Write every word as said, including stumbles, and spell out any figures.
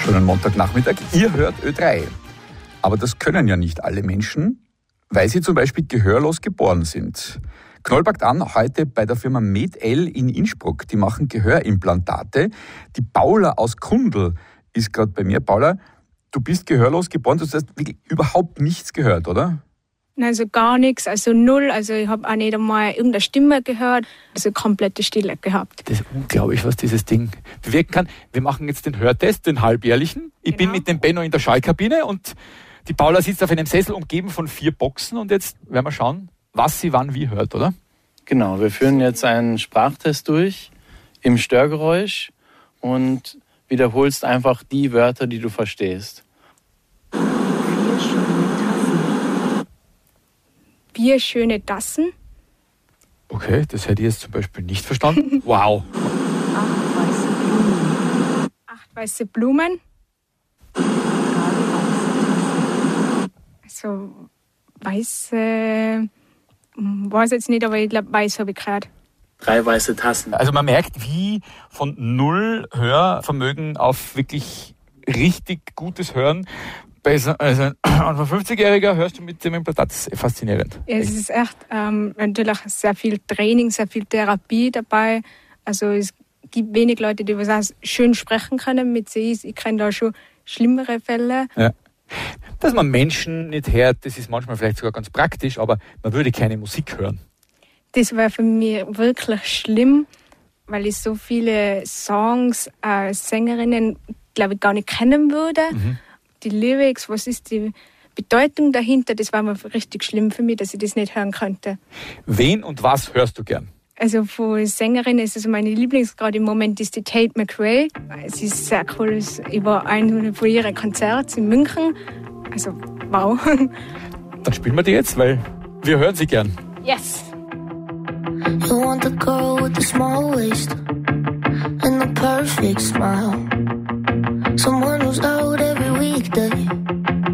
Schönen Montagnachmittag. Ihr hört Ö drei. Aber das können ja nicht alle Menschen, weil sie zum Beispiel gehörlos geboren sind. Knoll packt an, heute bei der Firma MedL in Innsbruck. Die machen Gehörimplantate. Die Paula aus Kundl ist gerade bei mir. Paula, du bist gehörlos geboren, du hast wirklich überhaupt nichts gehört, oder? Also gar nichts, also null. Also ich habe auch nicht einmal irgendeine Stimme gehört. Also komplette Stille gehabt. Das ist unglaublich, was dieses Ding bewirken kann. Wir machen jetzt den Hörtest, den halbjährlichen. Ich genau. bin mit dem Benno in der Schallkabine und die Paula sitzt auf einem Sessel umgeben von vier Boxen. Und jetzt werden wir schauen, was sie wann wie hört, oder? Genau, wir führen jetzt einen Sprachtest durch im Störgeräusch und wiederholst einfach die Wörter, die du verstehst. Vier schöne Tassen. Okay, das hätte ich jetzt zum Beispiel nicht verstanden. Wow. Acht weiße Blumen. Acht weiße Blumen. Also weiße, weiß jetzt nicht, aber ich glaube weiß habe ich gehört. Drei weiße Tassen. Also man merkt, wie von null Hörvermögen auf wirklich richtig gutes Hören. Bei so, also ein fünfzigjähriger hörst du mit dem Implantat, das ist faszinierend. Ja, es ist echt ähm, natürlich sehr viel Training, sehr viel Therapie dabei. Also es gibt wenig Leute, die was auch schön sprechen können mit sich. Ich kenne da schon schlimmere Fälle. Ja. Dass man Menschen nicht hört, das ist manchmal vielleicht sogar ganz praktisch, aber man würde keine Musik hören. Das war für mich wirklich schlimm, weil ich so viele Songs, äh, Sängerinnen, glaube ich, gar nicht kennen würde. Mhm. Die Lyrics, was ist die Bedeutung dahinter, das war mir richtig schlimm für mich, dass ich das nicht hören konnte. Wen und was hörst du gern? Also von Sängerinnen ist also meine Lieblings gerade im Moment ist die Tate McRae. Es ist sehr cool. Ich war ein von ihren Konzerten in München. Also wow. Dann spielen wir die jetzt, weil wir hören sie gern. Yes. You want the girl with the small waist and the perfect smile. Someone